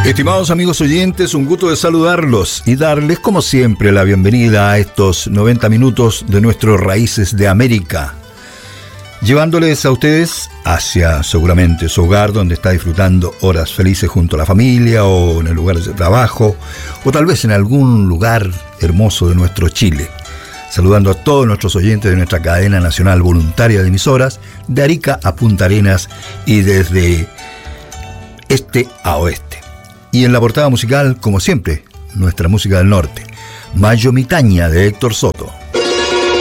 Estimados amigos oyentes, un gusto de saludarlos y darles, como siempre, la bienvenida a estos 90 minutos de nuestros Raíces de América, llevándoles a ustedes hacia seguramente su hogar, donde está disfrutando horas felices junto a la familia o en el lugar de trabajo o tal vez en algún lugar hermoso de nuestro Chile. Saludando a todos nuestros oyentes de nuestra cadena nacional voluntaria de emisoras, de Arica a Punta Arenas y desde este a oeste. Y en la portada musical, como siempre, nuestra música del norte, Mayo Mitaña de Héctor Soto.